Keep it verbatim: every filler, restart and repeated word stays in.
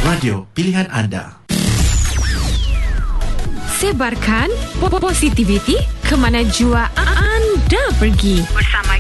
radio pilihan anda. Sebarkan positiviti ke mana jua anda pergi bersama